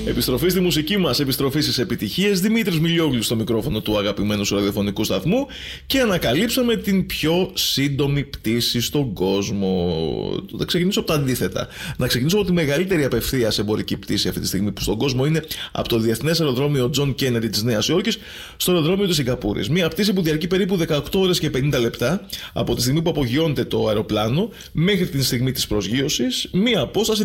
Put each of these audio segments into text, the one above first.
Επιστροφή στη μουσική μας, επιστροφή στις επιτυχίες. Δημήτρης Μιλιόγλου στο μικρόφωνο του αγαπημένου σου ραδιοφωνικού σταθμού και ανακαλύψαμε την πιο σύντομη πτήση στον κόσμο. Θα ξεκινήσω από τα αντίθετα. Να ξεκινήσω από τη μεγαλύτερη απευθείας εμπορική πτήση αυτή τη στιγμή που στον κόσμο είναι από το Διεθνές Αεροδρόμιο John Kennedy της Νέας Υόρκης στο αεροδρόμιο της Σιγκαπούρης. Μια πτήση που διαρκεί περίπου 18 ώρες και 50 λεπτά από τη στιγμή που απογειώνεται το αεροπλάνο μέχρι την στιγμή της προσγείωσης, μια απόσταση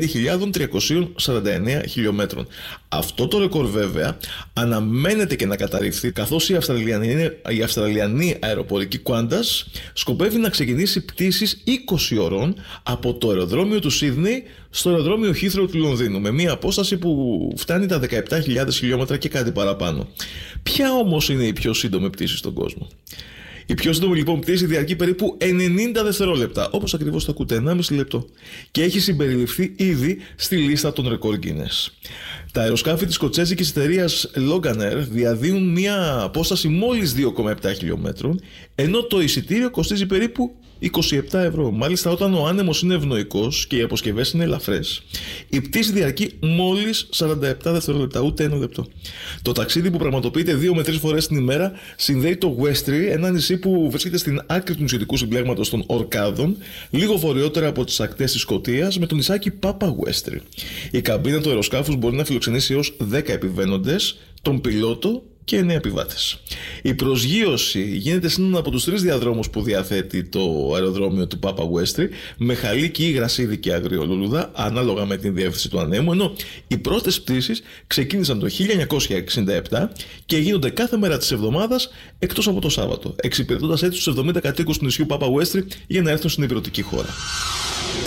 15.349 χιλιόμετρων. Αυτό το ρεκόρ βέβαια αναμένεται και να καταρριφθεί, καθώς η Αυστραλιανή αεροπορική Qantas σκοπεύει να ξεκινήσει πτήσεις 20 ώρων από το αεροδρόμιο του Σίδνεϊ στο αεροδρόμιο Heathrow του Λονδίνου, με μια απόσταση που φτάνει τα 17.000 χιλιόμετρα και κάτι παραπάνω. Ποια όμως είναι η πιο σύντομη πτήση στον κόσμο? Η πιο σύντομη λοιπόν πτήση διαρκεί περίπου 90 δευτερόλεπτα, όπως ακριβώς το ακούτε, 1,5 λεπτό, και έχει συμπεριληφθεί ήδη στη λίστα των ρεκόρ Guinness. Τα αεροσκάφη της σκοτσέζικης εταιρείας Loganair διαδίδουν μια απόσταση μόλις 2,7 χιλιόμετρων, ενώ το εισιτήριο κοστίζει περίπου 27 ευρώ. Μάλιστα, όταν ο άνεμος είναι ευνοϊκός και οι αποσκευές είναι ελαφρές, η πτήση διαρκεί μόλις 47 δευτερόλεπτα, ούτε ένα λεπτό. Το ταξίδι που πραγματοποιείται 2 με 3 φορές την ημέρα συνδέει το Westray, ένα νησί που βρίσκεται στην άκρη του νησιωτικού συμπλέγματος των Ορκάδων, λίγο βορειότερα από τις ακτές της Σκωτίας, με το νησάκι Papa Westray. Η καμπίνα του αεροσκάφους μπορεί να φιλοξενήσει έως 10 επιβαίνοντες, τον πιλότο και 9 επιβάτες. Η προσγείωση γίνεται σε έναν από τους 3 διαδρόμους που διαθέτει το αεροδρόμιο του Papa Westray, με χαλίκι ή γρασίδι και αγριολούλουδα, ανάλογα με την διεύθυνση του ανέμου, ενώ οι πρώτες πτήσεις ξεκίνησαν το 1967 και γίνονται κάθε μέρα της εβδομάδας εκτός από το Σάββατο, εξυπηρετώντας έτσι τους 70 κατοίκους του νησιού Papa Westray για να έρθουν στην ηπειρωτική χώρα.